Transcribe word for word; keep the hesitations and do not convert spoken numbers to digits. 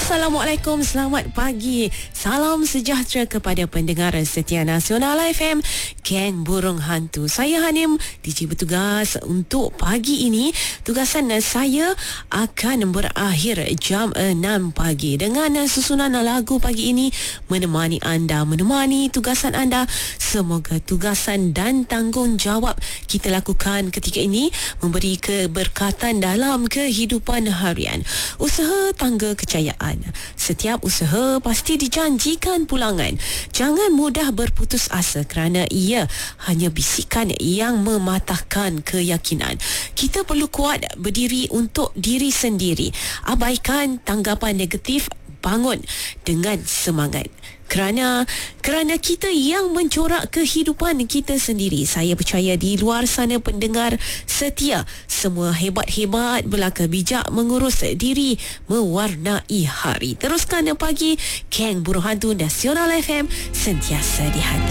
Assalamualaikum, selamat pagi. Salam sejahtera kepada pendengar setia Nasional F M, Geng Burung Hantu. Saya Hanim, D J bertugas untuk pagi ini. Tugasan saya akan berakhir jam enam pagi dengan susunan lagu pagi ini menemani anda, menemani tugasan anda. Semoga tugasan dan tanggungjawab kita lakukan ketika ini memberi keberkatan dalam kehidupan harian. Usaha tangga kejayaan. Setiap usaha pasti dijanjikan pulangan. Jangan mudah berputus asa kerana ia hanya bisikan yang mematahkan keyakinan. Kita perlu kuat berdiri untuk diri sendiri. Abaikan tanggapan negatif, bangun dengan semangat. Kerana kerana kita yang mencorak kehidupan kita sendiri. Saya percaya di luar sana pendengar setia, semua hebat-hebat, belaka bijak mengurus diri, mewarnai hari. Teruskan pagi, Geng Burung Hantu Nasional F M, sentiasa di hati.